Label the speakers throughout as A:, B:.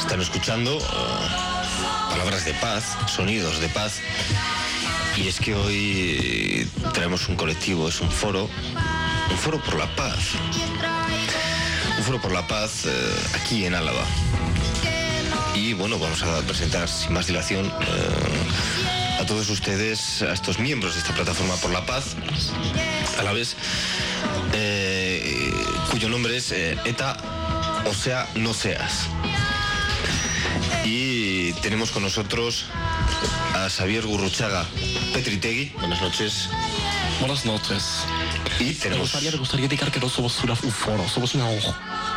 A: Están escuchando palabras de paz, sonidos de paz. Y es que hoy traemos un colectivo, es un foro por la paz. Un foro por la paz aquí en Álava. Y bueno, vamos a presentar sin más dilación a todos ustedes, a estos miembros de esta plataforma por la paz, a la vez, cuyo nombre es ETA, o sea, no seas. Y tenemos con nosotros a Xavier Gurruchaga Petritegui. Buenas noches.
B: Buenas noches.
A: Y tenemos...
B: Me gustaría indicar que no somos un foro, somos una ONG.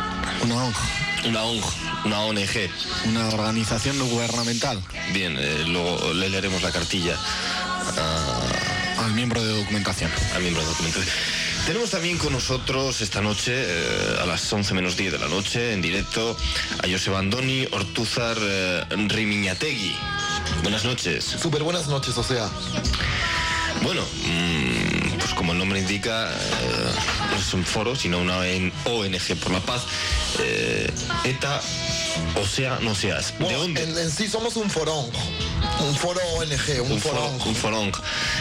A: Una ONG.
C: Una organización no gubernamental.
A: Bien, luego le leeremos la cartilla
C: al miembro de documentación.
A: Tenemos también con nosotros esta noche, a las 11 menos 10 de la noche, en directo, a Joseba Andoni Ortúzar Rimiñategui. Buenas noches.
D: Súper buenas noches, o sea.
A: Bueno, pues como el nombre indica, no es un foro, sino una ONG por la paz. ETA, o sea, no seas. ¿De
D: bueno,
A: dónde?
D: En sí somos un forong. Un foro ONG, un forong.
A: Un forong.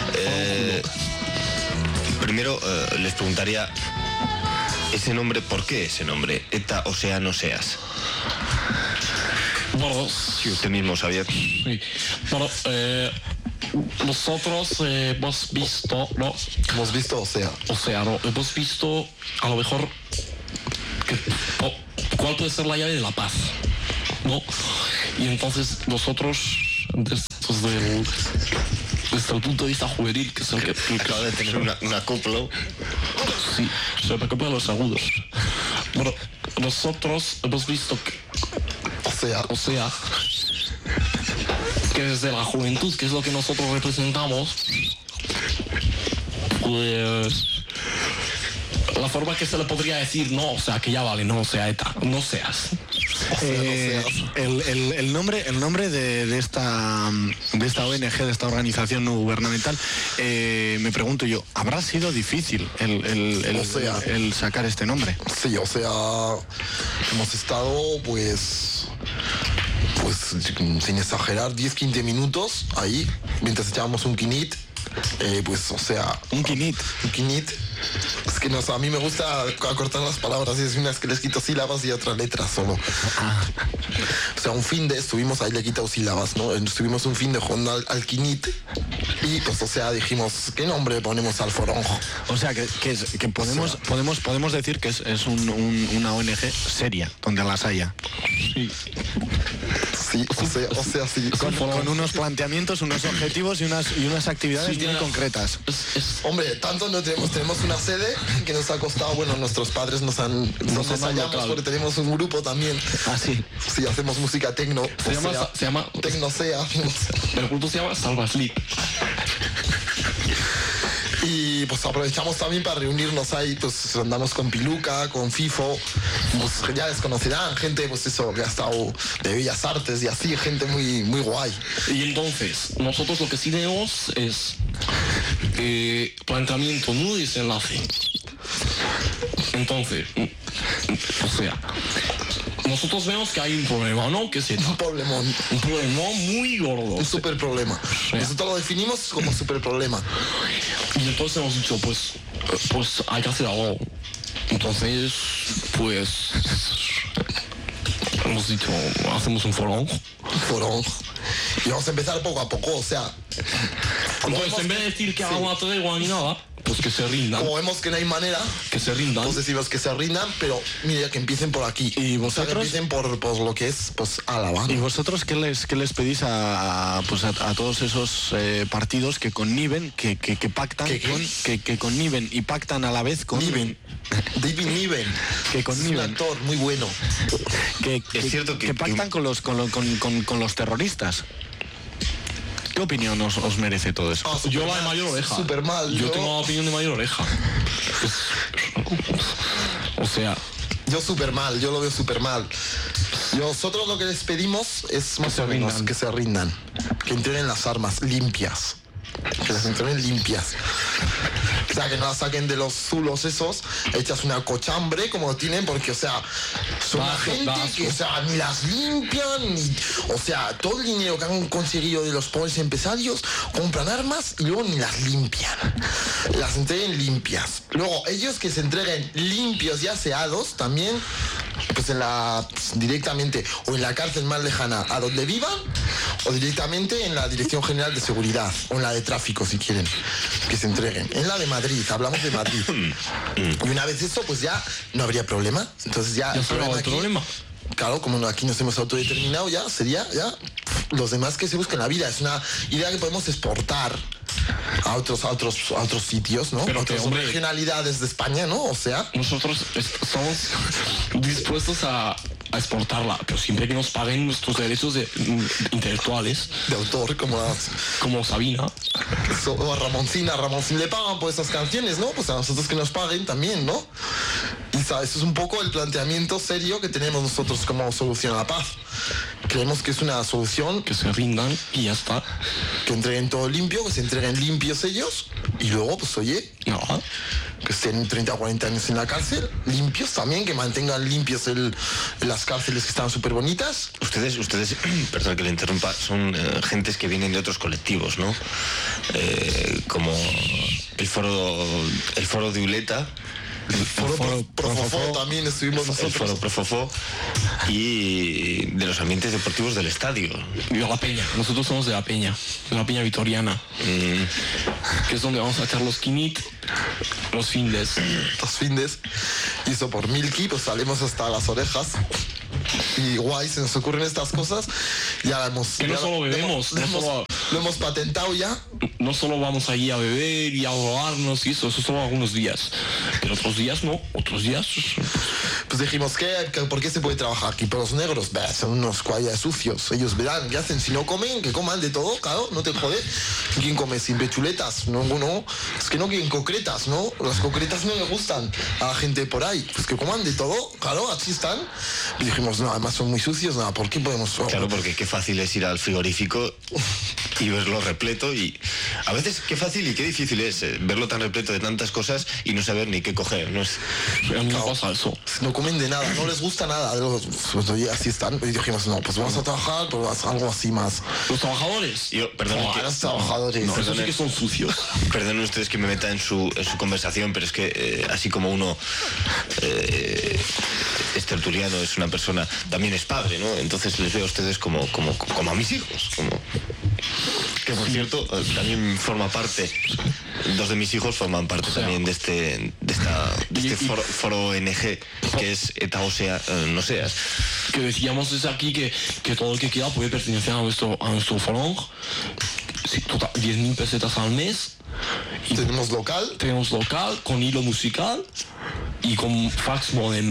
A: Primero les preguntaría ese nombre, ¿por qué ese nombre? ETA, o sea, no seas.
B: Bueno,
A: Si usted mismo sabía.
B: sí. Bueno, nosotros hemos visto, ¿no?
D: Hemos visto, o sea.
B: O sea, no, hemos visto a lo mejor cuál puede ser la llave de la paz, ¿no? Y entonces nosotros, desde el punto de vista juvenil, que es el que
A: Acaba de tener un acoplo.
B: sí, se me copian los agudos. Bueno, nosotros hemos visto que, o sea, que desde la juventud, que es lo que nosotros representamos, pues la forma que se le podría decir, no, o sea, que ya vale, no, o sea, ETA, no seas.
C: El nombre de esta ONG, de esta organización no gubernamental, me pregunto yo, ¿habrá sido difícil el sacar este nombre?
D: Sí, o sea, hemos estado, pues sin exagerar, 10-15 minutos ahí, mientras echábamos un quinit. Pues, o sea...
C: Un quinit.
D: Es que a mí me gusta acortar las palabras, y es unas que les quito sílabas y otras letras solo. O sea, un fin de estuvimos ahí, le he quitado sílabas, ¿no? Estuvimos un fin de jugando al quinit y, pues, o sea, dijimos, ¿qué nombre ponemos al foronjo?
C: O sea, que podemos decir que es una ONG seria, donde las haya.
D: Sí, o sea, sí.
C: Con unos planteamientos, unos objetivos y unas actividades muy concretas.
D: Hombre, tanto no tenemos una sede que nos ha costado, bueno, nuestros padres nos ensayamos porque tenemos un grupo también.
C: Ah, sí.
D: Sí, hacemos música tecno.
B: Se llama
D: Tecnosea.
B: el culto se llama Salvasleep.
D: Y pues aprovechamos también para reunirnos ahí, pues andamos con Piluca, con FIFO, pues ya les conocerán, gente pues eso, que ha estado de Bellas Artes y así, gente muy, muy guay.
B: Y entonces, nosotros lo que sí tenemos es planteamiento, nudo y desenlace. Entonces, o sea, nosotros vemos que hay un problema, ¿no? Que es
D: Un problemón.
B: un problema muy gordo.
D: Un super problema. Nosotros lo definimos como super problema.
B: Y entonces hemos dicho, pues hay que hacer algo. Entonces, pues hemos dicho, hacemos un forón.
D: Y vamos a empezar poco a poco, o sea.
B: Entonces, en vez de decir que hagamos una tregua ni nada, pues que se rindan.
D: Como vemos que no hay manera,
B: Que se rindan.
D: pues decimos que se rindan, pero mira, que empiecen por aquí.
C: ¿Y
D: O sea, que
C: vosotros?
D: empiecen por lo que es, pues, Álava.
C: ¿Y vosotros qué les pedís a todos esos partidos que conniven, que pactan, que conniven y pactan a la vez con...
D: David Niven,
C: Que
D: es un
C: conniven,
D: actor muy bueno.
A: Es cierto que
C: pactan con los terroristas. ¿Qué opinión os merece todo eso?
B: Yo la de Mayor Oreja.
D: Súper mal.
B: Yo tengo la opinión de Mayor Oreja. O sea,
D: Yo súper mal, yo lo veo súper mal. Nosotros lo que les pedimos es más o menos que se rindan. Que entreguen las armas limpias. Que las entreguen limpias. O sea, que no la saquen de los zulos esos, hechas una cochambre como tienen, porque, o sea, son una gente que, o sea, ni las limpian, o sea, todo el dinero que han conseguido de los pobres empresarios, compran armas y luego ni las limpian. Las entreguen limpias. Luego, ellos que se entreguen limpios y aseados, también, pues directamente, o en la cárcel más lejana a donde vivan, o directamente en la Dirección General de Seguridad, o en la de Tráfico, si quieren, que se entreguen. En la de Madrid, hablamos de Madrid. Y una vez eso, pues ya no habría problema. Entonces ya
B: el problema.
D: Claro, como aquí nos hemos autodeterminado, ya sería ya los demás que se busquen la vida. Es una idea que podemos exportar a otros sitios, ¿no?
B: Pero
D: a otras regionalidades de España, ¿no? O sea,
B: nosotros estamos dispuestos a exportarla, pero siempre que nos paguen nuestros derechos intelectuales.
D: De autor,
B: como Sabina.
D: O a Ramoncín le pagan por esas canciones, ¿no? Pues a nosotros que nos paguen también, ¿no? Y ¿sabes? Eso es un poco el planteamiento serio que tenemos nosotros como solución a la paz. Creemos que es una solución...
B: Que se rindan y ya está.
D: Que entreguen todo limpio, que se entreguen limpios ellos, y luego, pues oye...
B: No.
D: Que estén 30 o 40 años en la cárcel, limpios también, que mantengan limpios las cárceles que están súper bonitas.
A: Ustedes, perdón que le interrumpa, son gentes que vienen de otros colectivos, ¿no? Como el foro de Uleta.
D: El foro Profofó también estuvimos nosotros.
A: El foro Profofó y de los ambientes deportivos del estadio.
B: De la Peña, nosotros somos de la Peña Vitoriana, que es donde vamos a echar los quinit, los findes.
D: Y eso por Milky, pues salimos hasta las orejas. Y guay, se nos ocurren estas cosas. Ya hemos...
B: Que no solo bebemos,
D: lo hemos patentado ya.
B: No solo vamos allí a beber y a ahogarnos y eso solo algunos días. Pero otros días no, otros días...
D: Pues dijimos, ¿por qué se puede trabajar aquí? Por los negros, son unos cuayas sucios. Ellos verán, ¿qué hacen? Si no comen, que coman de todo, claro, no te jodes. ¿Quién come sin pechuletas? No, es que no quieren concretas, ¿no? Las concretas no le gustan a la gente por ahí. Pues que coman de todo, claro, así están. Y dijimos, no, además son muy sucios, nada, ¿por qué podemos...?
A: Claro, porque qué fácil es ir al frigorífico y verlo repleto, y a veces qué fácil y qué difícil es verlo tan repleto de tantas cosas y no saber ni qué coger, ¿no?
B: A mí me pasa eso.
D: No comen de nada, no les gusta nada. Pues, oye, así están. Y dijimos, no, pues vamos a trabajar, pues algo así más.
B: ¿Los trabajadores?
D: Los trabajadores.
B: No, esos sí que son sucios.
A: Perdonen ustedes que me meta en su conversación, pero es que así como uno es tertuliano, es una persona, también es padre, ¿no? Entonces les veo a ustedes como a mis hijos, que por cierto también forma parte, dos de mis hijos forman parte también de este foro ONG, que es ETA OSEA, no seas.
B: Que decíamos desde aquí que todo el que quiera puede pertenecer a nuestro foro. Sí, 10.000 pesetas al mes.
D: Y tenemos local
B: con hilo musical y con fax modem.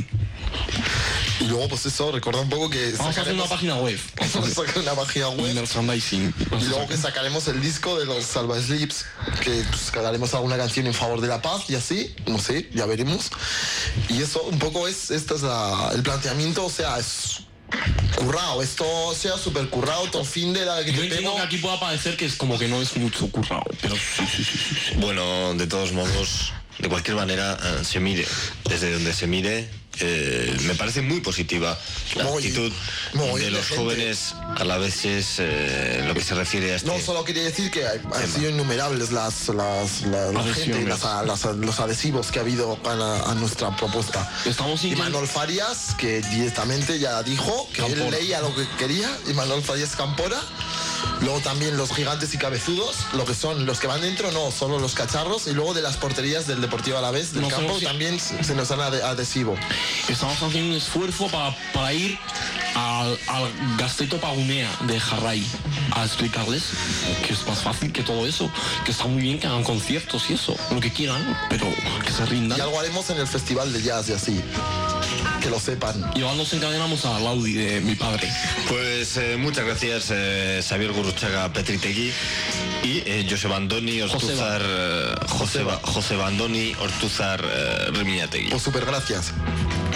D: Y luego, pues eso, recuerda un poco que
B: vamos a hacer una página web.
D: Vamos a sacar una página web.
B: Merchandising.
D: Y luego que sacaremos el disco de los Salva Slips, que pues haremos alguna canción en favor de la paz y así, no sé, ya veremos. Y eso un poco este es el planteamiento, o sea, es currado, esto sea súper currado, todo fin de la que
B: yo entiendo que aquí pueda parecer que es como que no es mucho currado, pero sí.
A: Bueno, de todos modos, de cualquier manera, se mire, desde donde se mire, me parece muy positiva la actitud de los jóvenes alaveses, lo que se refiere a este...
D: No, solo quería decir que han sido innumerables la gente, los adhesivos que ha habido a nuestra propuesta. Y Manuel Farias, que directamente ya dijo que él leía lo que quería, y Manuel Farias Campora. Luego también los gigantes y cabezudos, lo que son los que van dentro, no, solo los cacharros. Y luego de las porterías del Deportivo Alavés, del campo, también se nos dan adhesivo.
B: Estamos haciendo un esfuerzo para ir al Gasteto Pagunea de Jarray a explicarles que es más fácil que todo eso, que está muy bien que hagan conciertos y eso, lo que quieran, pero que se rindan.
D: Y algo haremos en el Festival de Jazz y así, que lo sepan.
B: Y ahora nos encadenamos a Laudi de mi padre.
A: Pues muchas gracias, Xavier Gurruchaga Petritegui y Joseba Andoni Ortuzar, Joseba Andoni Ortuzar Remiñategui.
D: Pues súper gracias.